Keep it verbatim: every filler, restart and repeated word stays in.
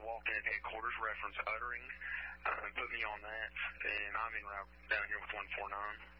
walked in at headquarters, reference uttering, uh, put me on that, and I'm en route down here with one four nine.